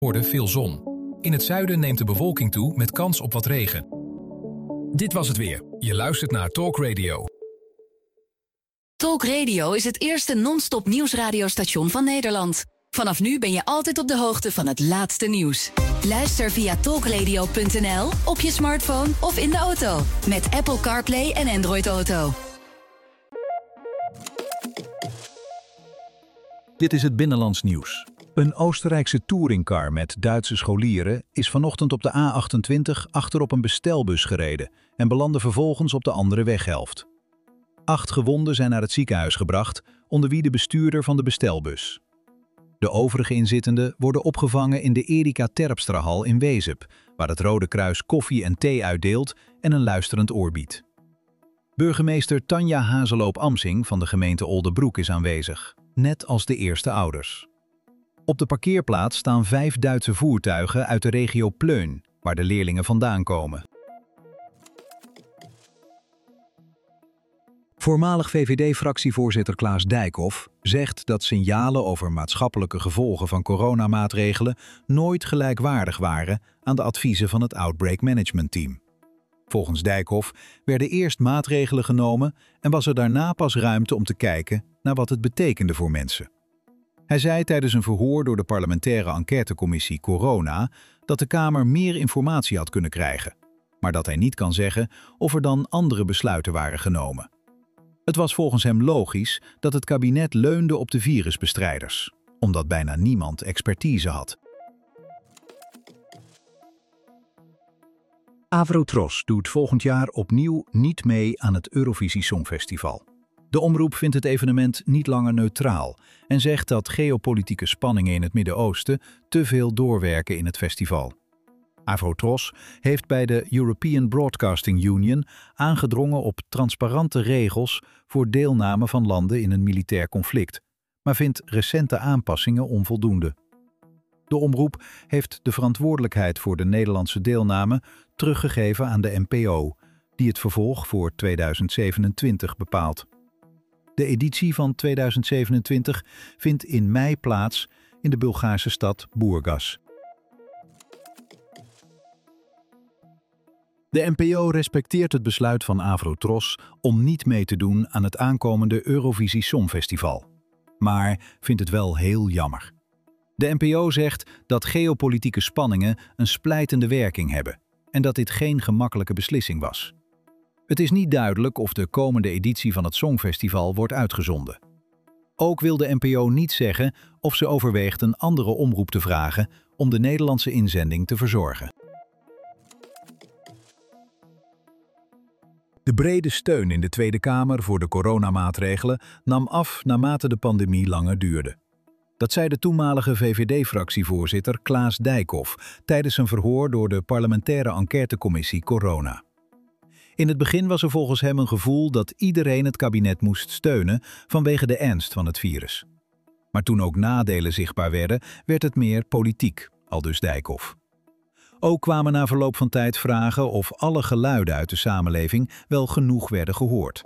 noorden veel zon. In het zuiden neemt de bewolking toe met kans op wat regen. Dit was het weer. Je luistert naar Talk Radio. Talk Radio is het eerste non-stop nieuwsradiostation van Nederland. Vanaf nu ben je altijd op de hoogte van het laatste nieuws. Luister via talkradio.nl, op je smartphone of in de auto. Met Apple CarPlay en Android Auto. Dit is het Binnenlands Nieuws. Een Oostenrijkse touringcar met Duitse scholieren is vanochtend op de A28 achterop een bestelbus gereden en belandde vervolgens op de andere weghelft. 8 gewonden zijn naar het ziekenhuis gebracht, onder wie de bestuurder van de bestelbus. De overige inzittenden worden opgevangen in de Erika Terpstrahal in Wezep, waar het Rode Kruis koffie en thee uitdeelt en een luisterend oor biedt. Burgemeester Tanja Hazeloop-Amsing van de gemeente Oldebroek is aanwezig, net als de eerste ouders. Op de parkeerplaats staan 5 Duitse voertuigen uit de regio Pleun, waar de leerlingen vandaan komen. Voormalig VVD-fractievoorzitter Klaas Dijkhoff zegt dat signalen over maatschappelijke gevolgen van coronamaatregelen nooit gelijkwaardig waren aan de adviezen van het Outbreak Management Team. Volgens Dijkhoff werden eerst maatregelen genomen en was er daarna pas ruimte om te kijken naar wat het betekende voor mensen. Hij zei tijdens een verhoor door de parlementaire enquêtecommissie Corona dat de Kamer meer informatie had kunnen krijgen, maar dat hij niet kan zeggen of er dan andere besluiten waren genomen. Het was volgens hem logisch dat het kabinet leunde op de virusbestrijders, omdat bijna niemand expertise had. Avrotros doet volgend jaar opnieuw niet mee aan het Eurovisie Songfestival. De omroep vindt het evenement niet langer neutraal en zegt dat geopolitieke spanningen in het Midden-Oosten te veel doorwerken in het festival. Avrotros heeft bij de European Broadcasting Union aangedrongen op transparante regels voor deelname van landen in een militair conflict, maar vindt recente aanpassingen onvoldoende. De omroep heeft de verantwoordelijkheid voor de Nederlandse deelname teruggegeven aan de NPO, die het vervolg voor 2027 bepaalt. De editie van 2027 vindt in mei plaats in de Bulgaarse stad Burgas. De NPO respecteert het besluit van Avrotros om niet mee te doen aan het aankomende Eurovisie Songfestival, maar vindt het wel heel jammer. De NPO zegt dat geopolitieke spanningen een splijtende werking hebben en dat dit geen gemakkelijke beslissing was. Het is niet duidelijk of de komende editie van het Songfestival wordt uitgezonden. Ook wil de NPO niet zeggen of ze overweegt een andere omroep te vragen om de Nederlandse inzending te verzorgen. De brede steun in de Tweede Kamer voor de coronamaatregelen nam af naarmate de pandemie langer duurde. Dat zei de toenmalige VVD-fractievoorzitter Klaas Dijkhoff tijdens een verhoor door de parlementaire enquêtecommissie Corona. In het begin was er volgens hem een gevoel dat iedereen het kabinet moest steunen vanwege de ernst van het virus. Maar toen ook nadelen zichtbaar werden, werd het meer politiek, aldus Dijkhoff. Ook kwamen na verloop van tijd vragen of alle geluiden uit de samenleving wel genoeg werden gehoord.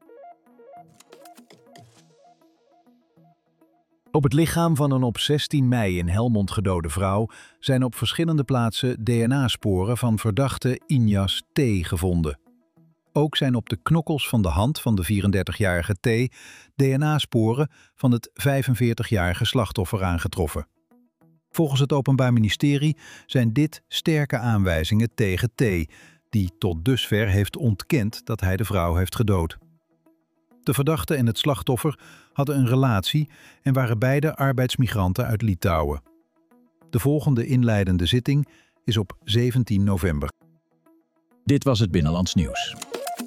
Op het lichaam van een op 16 mei in Helmond gedode vrouw zijn op verschillende plaatsen DNA-sporen van verdachte Injas T. gevonden. Ook zijn op de knokkels van de hand van de 34-jarige T. DNA-sporen van het 45-jarige slachtoffer aangetroffen. Volgens het Openbaar Ministerie zijn dit sterke aanwijzingen tegen T., die tot dusver heeft ontkend dat hij de vrouw heeft gedood. De verdachte en het slachtoffer hadden een relatie en waren beide arbeidsmigranten uit Litouwen. De volgende inleidende zitting is op 17 november. Dit was het Binnenlands Nieuws.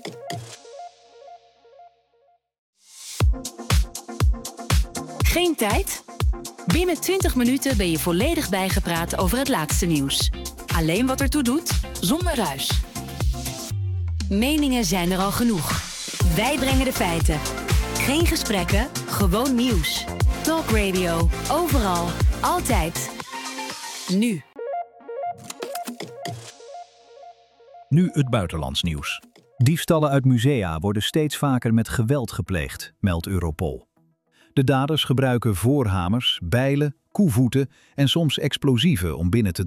Geen tijd? Binnen 20 minuten ben je volledig bijgepraat over het laatste nieuws. Alleen wat ertoe doet, zonder ruis. Meningen zijn er al genoeg. Wij brengen de feiten. Geen gesprekken, gewoon nieuws. Talk Radio, overal, altijd. Nu. Nu het buitenlands nieuws. Diefstallen uit musea worden steeds vaker met geweld gepleegd, meldt Europol. De daders gebruiken voorhamers, bijlen, koevoeten en soms explosieven om binnen te